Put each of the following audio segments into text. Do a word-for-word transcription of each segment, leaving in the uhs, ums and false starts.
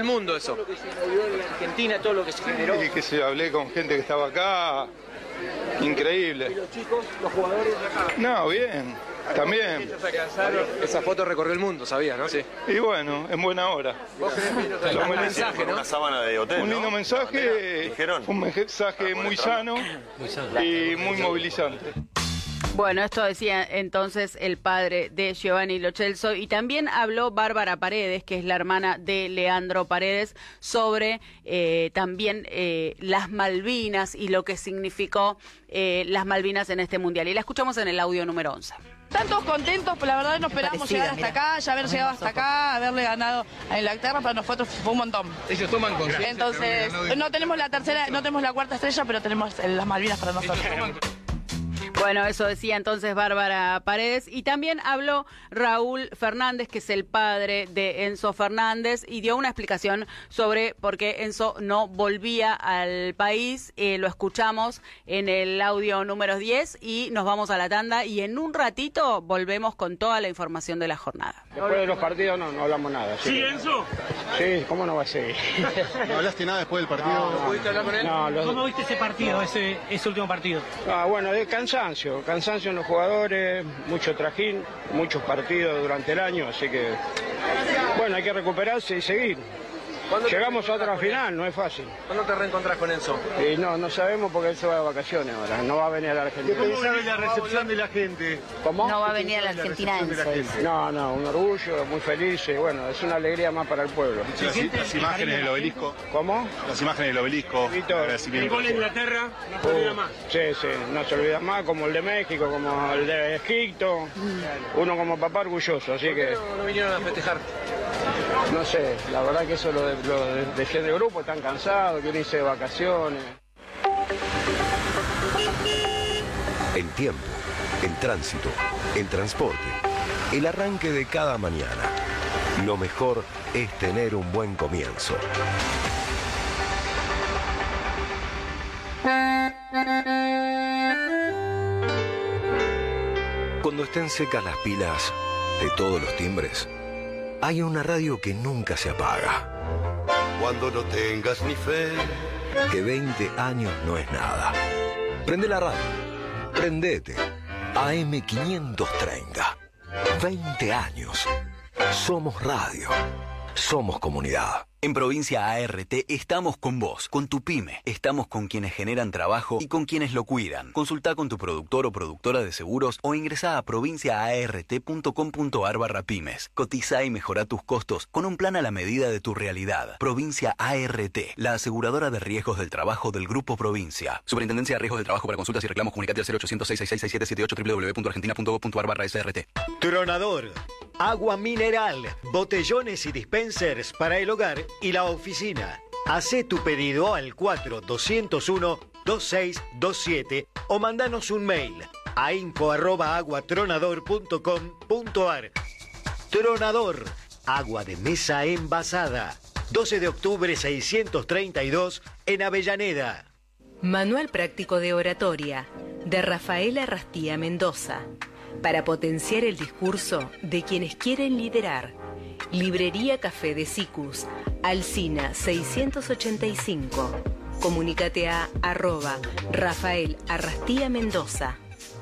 El mundo eso. Todo lo que se movió en la Argentina, todo lo que se generó. Y que se hablé con gente que estaba acá, increíble. ¿Y los chicos, los jugadores? No, bien, también. Esa foto recorrió el mundo, sabías, ¿no? Sí. Y bueno, en buena hora. Vos querés Lo un merece. mensaje, ¿no? Una sábana de hotel, Un lindo ¿no? mensaje, Dijeron. un mensaje muy sano y muy movilizante. Bueno, esto decía entonces el padre de Giovanni Lo Celso, y también habló Bárbara Paredes, que es la hermana de Leandro Paredes, sobre eh, también eh, las Malvinas y lo que significó eh, las Malvinas en este mundial. Y la escuchamos en el audio número once. Están todos contentos, pero la verdad no esperamos Parecida, llegar hasta mira. acá, ya haber llegado hasta acá, haberle ganado a Inglaterra, para nosotros fue un montón. Ellos toman conciencia. Entonces, no tenemos la tercera, no tenemos la cuarta estrella, pero tenemos eh, las Malvinas para nosotros. Bueno, eso decía entonces Bárbara Paredes, y también habló Raúl Fernández, que es el padre de Enzo Fernández, y dio una explicación sobre por qué Enzo no volvía al país. Eh, lo escuchamos en el audio número diez y nos vamos a la tanda, y en un ratito volvemos con toda la información de la jornada. Después de los partidos no, no hablamos nada. ¿Sí, ¿Sí, Enzo? Sí, ¿cómo no va a seguir? ¿No hablaste nada después del partido? No, ¿Pudiste hablar con él? No, los- ¿Cómo viste ese partido, ese, ese último partido? Ah, bueno, de cansancio, cansancio en los jugadores, mucho trajín, muchos partidos durante el año, así que, bueno, hay que recuperarse y seguir. ¿Cuándo te Llegamos a otra reencontrás con él? final, no es fácil. ¿Cuándo te reencontrás con Enzo? Y no, no sabemos porque él se va de vacaciones ahora, no va a venir a la Argentina. ¿Cómo ves la recepción de la gente? ¿Cómo? No va a venir a la Argentina Enzo. dice. No, no, un orgullo, muy feliz, y bueno, es una alegría más para el pueblo. Las, las imágenes del obelisco. ¿Cómo? Las imágenes del obelisco. Víctor. El Agradecimiento. gol de Inglaterra no se olvida más. Sí, sí, no se olvida más, como el de México, como el de Egipto, uno como papá orgulloso, así que, No, no vinieron a festejar. no sé, la verdad que eso lo, de, lo de- defiende el grupo, están cansados, quieren irse de vacaciones. El tiempo, el tránsito, el transporte, el arranque de cada mañana. Lo mejor es tener un buen comienzo. Cuando estén secas las pilas de todos los timbres, hay una radio que nunca se apaga. Cuando no tengas ni fe. Que veinte años no es nada. Prende la radio. Prendete. A M quinientos treinta. veinte años. Somos radio. Somos comunidad. En Provincia A R T estamos con vos, con tu pyme. Estamos con quienes generan trabajo y con quienes lo cuidan. Consulta con tu productor o productora de seguros o ingresá a provincia a r t punto com punto a r barra pymes. Cotiza y mejora tus costos con un plan a la medida de tu realidad. Provincia A R T, la aseguradora de riesgos del trabajo del Grupo Provincia. Superintendencia de Riesgos del Trabajo. Para consultas y reclamos, comunicate al cero ochocientos, seiscientos sesenta y seis, setecientos setenta y ocho, doble u doble u doble u punto argentina punto gov punto a r barra S R T. Tronador. Agua mineral, botellones y dispensers para el hogar y la oficina. Hacé tu pedido al cuatro dos cero uno, dos seis dos siete o mandanos un mail a info arroba aguatronador punto com punto a r. Tronador, agua de mesa envasada. doce de octubre seiscientos treinta y dos en Avellaneda. Manual práctico de oratoria de Rafaela Rastía Mendoza, para potenciar el discurso de quienes quieren liderar. Librería Café de Sicus, Alsina seiscientos ochenta y cinco. Comunícate a arroba Rafael Arrastía Mendoza.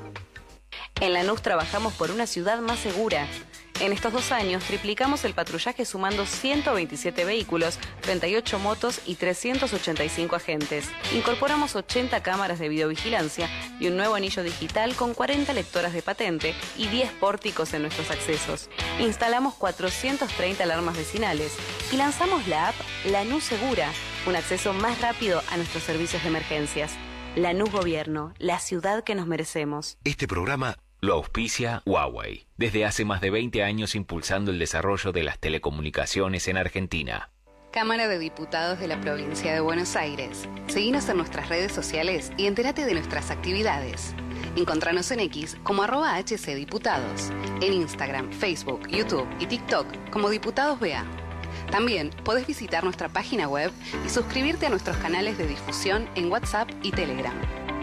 En Lanús trabajamos por una ciudad más segura. En estos dos años triplicamos el patrullaje sumando ciento veintisiete vehículos, treinta y ocho motos y trescientos ochenta y cinco agentes. Incorporamos ochenta cámaras de videovigilancia y un nuevo anillo digital con cuarenta lectoras de patente y diez pórticos en nuestros accesos. Instalamos cuatrocientas treinta alarmas vecinales y lanzamos la app Lanús Segura, un acceso más rápido a nuestros servicios de emergencias. Lanús Gobierno, la ciudad que nos merecemos. Este programa lo auspicia Huawei, desde hace más de veinte años impulsando el desarrollo de las telecomunicaciones en Argentina. Cámara de Diputados de la Provincia de Buenos Aires. Seguinos en nuestras redes sociales y entérate de nuestras actividades. Encontranos en X como arroba hcdiputados, en Instagram, Facebook, YouTube y TikTok como Diputados B A. También podés visitar nuestra página web y suscribirte a nuestros canales de difusión en WhatsApp y Telegram.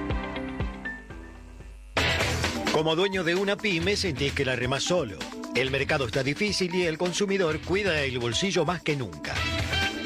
Como dueño de una pyme sentís que la remás solo. El mercado está difícil y el consumidor cuida el bolsillo más que nunca.